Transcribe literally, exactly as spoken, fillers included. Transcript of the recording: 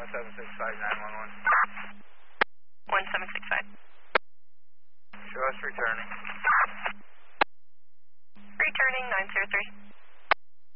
seven six five nine one one. one seven six five. Show us returning. Returning nine zero three.